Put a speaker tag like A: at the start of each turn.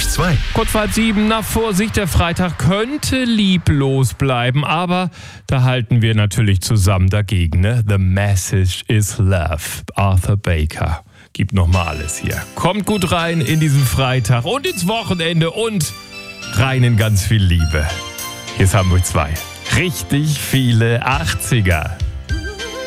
A: euch 2.
B: Kurz vor 6:30, na Vorsicht, der Freitag könnte lieblos bleiben, aber da halten wir natürlich zusammen dagegen, ne? The Message is Love, Arthur Baker. Gibt nochmal alles hier. Kommt gut rein in diesen Freitag und ins Wochenende und rein in ganz viel Liebe. Hier ist Hamburg 2. Richtig viele 80er.